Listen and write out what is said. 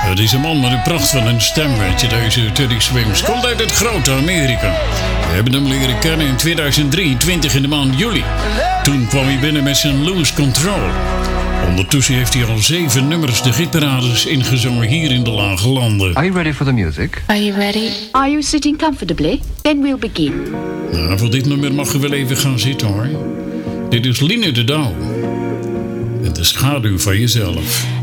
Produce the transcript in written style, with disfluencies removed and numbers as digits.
Het is een man met een pracht van een stem, weet je, deze Teddy Swims. Komt uit het grote Amerika. We hebben hem leren kennen in 2023 in de maand juli. Toen kwam hij binnen met zijn Lose Control. Ondertussen heeft hij al 7 nummers de hitparades ingezongen hier in de Lage Landen. Are you ready for the music? Are you ready? Are you sitting comfortably? Then we'll begin. Nou, voor dit nummer mag je wel even gaan zitten, hoor. Dit is Line de Douw. En de schaduw van jezelf.